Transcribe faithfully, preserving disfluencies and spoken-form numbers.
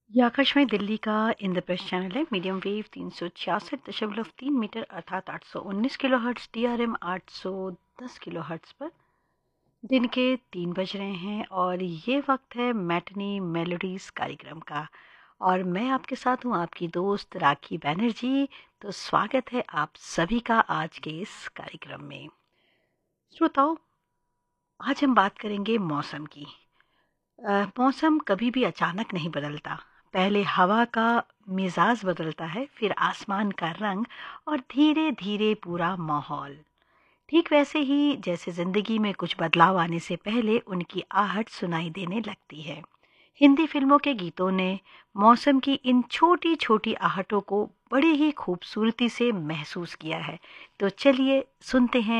ये आकाशवाणी दिल्ली का इंद्रप्रस्थ चैनल है। मीडियम वेव तीन सौ छियासठ दशमलव तीन मीटर अर्थात आठ सौ उन्नीस kilo hertz, D R M आठ सौ दस किलो हर्ट्स पर दिन के तीन बज रहे हैं और ये वक्त है मैटनी मेलोडीज कार्यक्रम का। और मैं आपके साथ हूँ, आपकी दोस्त राखी बैनर्जी। तो स्वागत है आप सभी का आज के इस कार्यक्रम में। श्रोताओ, आज हम बात करेंगे मौसम की। अ, मौसम कभी भी अचानक नहीं बदलता। पहले हवा का मिजाज बदलता है, फिर आसमान का रंग और धीरे धीरे पूरा माहौल। ठीक वैसे ही जैसे जिंदगी में कुछ बदलाव आने से पहले उनकी आहट सुनाई देने लगती है। हिंदी फिल्मों के गीतों ने मौसम की इन छोटी छोटी आहटों को बड़ी ही खूबसूरती से महसूस किया है। तो चलिए सुनते हैं